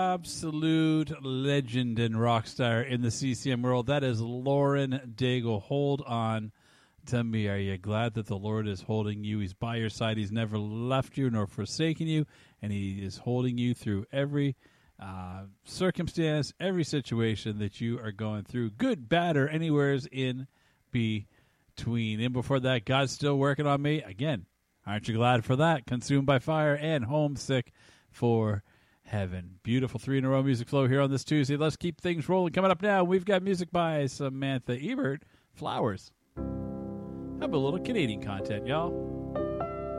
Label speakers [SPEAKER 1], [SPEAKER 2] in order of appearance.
[SPEAKER 1] absolute legend and rock star in the CCM world. That is Lauren Daigle. Hold on to me. Are you glad that the Lord is holding you? He's by your side. He's never left you nor forsaken you, and He is holding you through every circumstance, every situation that you are going through, good, bad, or anywheres in between. And before that, God's Still Working on Me. Again, aren't you glad for that? Consumed by Fire and Homesick for Heaven. Beautiful 3 in a row music flow here on this Tuesday. Let's keep things rolling. Coming up now, we've got music by Samantha Ebert, Flowers. How about a little Canadian content, y'all?